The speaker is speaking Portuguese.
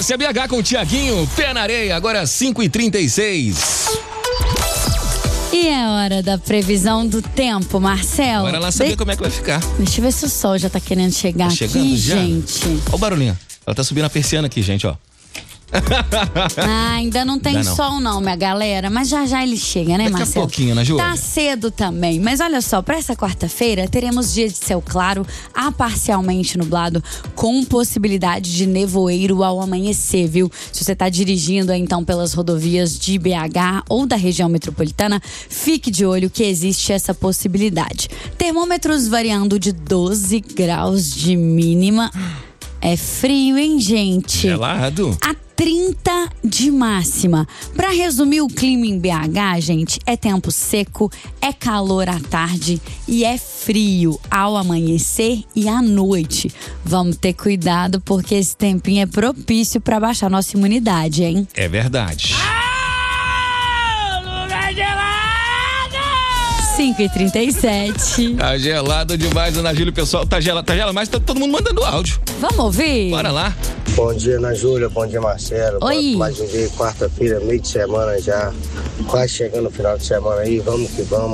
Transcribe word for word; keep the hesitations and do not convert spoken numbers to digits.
Essa é a B H com o Tiaguinho, pé na areia, agora cinco e trinta e seis. E é hora da previsão do tempo, Marcelo. Bora lá saber De... como é que vai ficar. Deixa eu ver se o sol já tá querendo chegar tá chegando aqui, já? gente. Olha o barulhinho. Ela tá subindo a persiana aqui, gente, ó. Ah, ainda não tem não. sol não, minha galera, mas já já ele chega, né, Daqui Marcelo? a pouquinho, né, Júlia? Tá cedo também, mas olha só, pra essa quarta-feira teremos dia de céu claro a parcialmente nublado, com possibilidade de nevoeiro ao amanhecer, viu? Se você tá dirigindo então pelas rodovias de B H ou da região metropolitana, fique de olho que existe essa possibilidade. Termômetros variando de doze graus de mínima. É frio, hein, gente? Gelado. A trinta de máxima. Pra resumir o clima em B H, gente, é tempo seco, é calor à tarde e é frio ao amanhecer e à noite. Vamos ter cuidado porque esse tempinho é propício pra baixar nossa imunidade, hein? É verdade. cinco e trinta e sete. Tá gelado demais, Ana Júlia, pessoal. Tá gelado, tá gelado, mas tá todo mundo mandando áudio. Vamos ouvir? Bora lá. Bom dia, Ana Júlia. Bom dia, Marcelo. Oi. Mais um dia, quarta-feira, meio de semana já. Quase chegando no final de semana aí. Vamos que vamos.